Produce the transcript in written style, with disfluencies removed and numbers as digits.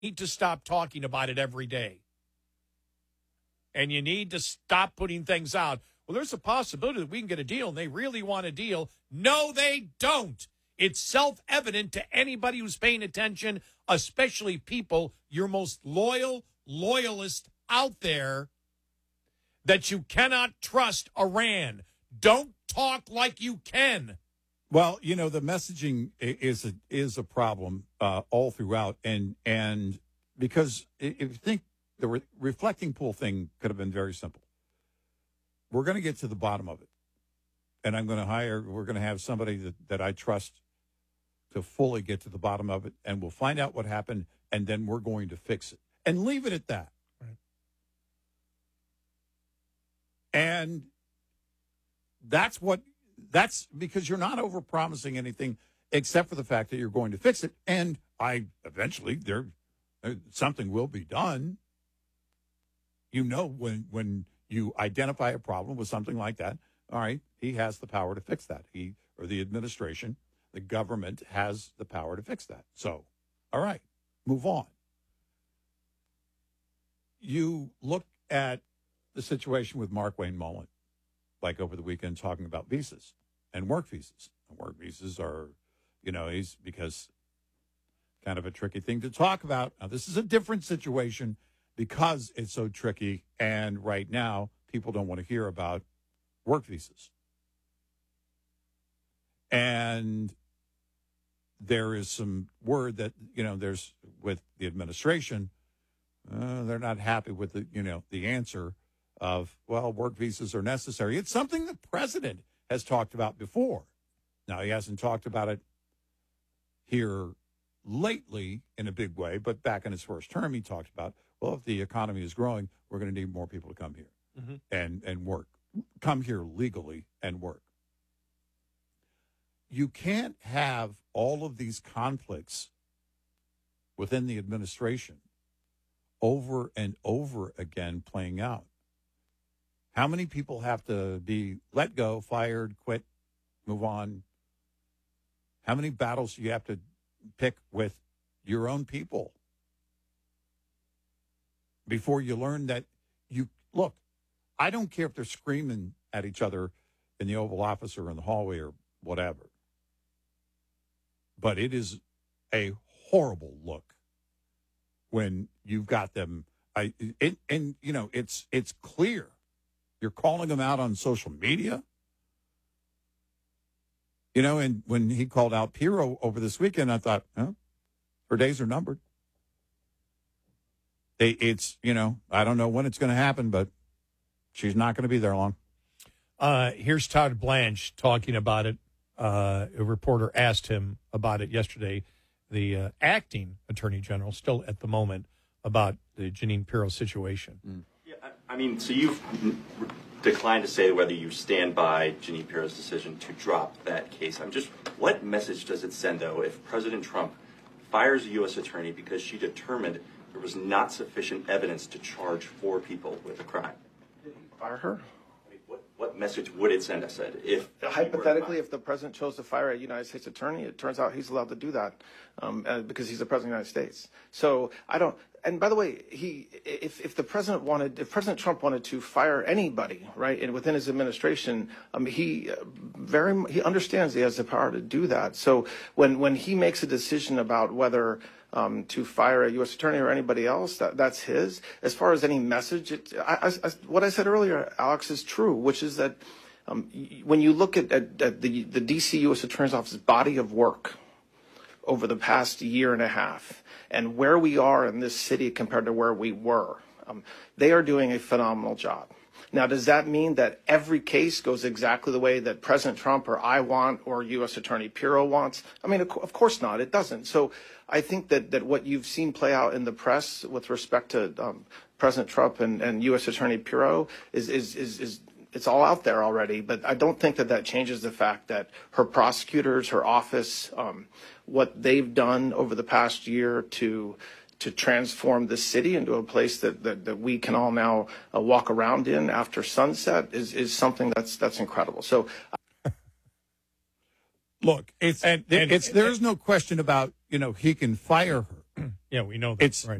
need to stop talking about it every day. And you need to stop putting things out. Well, there's a possibility that we can get a deal, and they really want a deal. No, they don't. It's self-evident to anybody who's paying attention, especially people, your most loyalist out there, that you cannot trust Iran. Don't talk like you can. Well, you know, the messaging is a problem all throughout, and because if you think the reflecting pool thing could have been very simple. We're going to get to the bottom of it, and we're going to have somebody that I trust to fully get to the bottom of it, and we'll find out what happened, and then we're going to fix it and leave it at that. Right. And that's because you're not overpromising anything except for the fact that you're going to fix it. And eventually something will be done. You know, when you identify a problem with something like that, all right, he has the power to fix that. He or the administration, the government has the power to fix that. So, all right, move on. You look at the situation with Mark Wayne Mullen, like over the weekend, talking about visas and work visas. And work visas are, because kind of a tricky thing to talk about. Now, this is a different situation because it's so tricky, and right now people don't want to hear about work visas. And there is some word that, there's with the administration, they're not happy with the answer of, well, work visas are necessary. It's something the president has talked about before. Now, he hasn't talked about it here lately in a big way, but back in his first term, he talked about, well, if the economy is growing, we're going to need more people to come here and work. Come here legally and work. You can't have all of these conflicts within the administration over and over again playing out. How many people have to be let go, fired, quit, move on? How many battles do you have to pick with your own people before you learn that look, I don't care if they're screaming at each other in the Oval Office or in the hallway or whatever, but it is a horrible look when you've got them. It's clear. You're calling them out on social media. And when he called out Pirro over this weekend, I thought, her days are numbered. I don't know when it's going to happen, but she's not going to be there long. Here's Todd Blanche talking about it. A reporter asked him about it yesterday, the acting attorney general, still at the moment, about the Jeanine Pirro situation. Yeah, so you've declined to say whether you stand by Jeanine Pirro's decision to drop that case. What message does it send, though, if President Trump fires a U.S. attorney because she determined there was not sufficient evidence to charge 4 people with a crime? Did he fire her? What message would it send us? Hypothetically, if the president chose to fire a United States attorney, it turns out he's allowed to do that because he's the president of the United States. So I don't. And by the way, if President Trump wanted to fire anybody, right, and within his administration, he understands he has the power to do that. So when he makes a decision about whether to fire a U.S. attorney or anybody else, that's his. As far as any message, what I said earlier, Alex, is true, which is that when you look at the D.C. U.S. Attorney's Office's body of work over the past year and a half and where we are in this city compared to where we were, they are doing a phenomenal job. Now, does that mean that every case goes exactly the way that President Trump or I want or U.S. Attorney Pirro wants? Of course not. It doesn't. So I think that what you've seen play out in the press with respect to President Trump and U.S. Attorney Pirro is it's all out there already. But I don't think that changes the fact that her prosecutors, her office, what they've done over the past year to transform this city into a place that we can all now walk around in after sunset is something that's incredible. So, look, there's no question about he can fire her. Yeah, we know that. It's right.